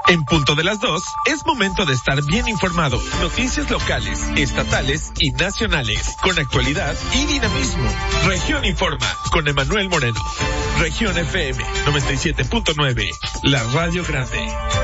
En punto de las 2, es momento de estar bien informado. Noticias locales, estatales y nacionales, con actualidad y dinamismo. Región Informa, con Emanuel Moreno. Región FM 97.9, la Radio Grande.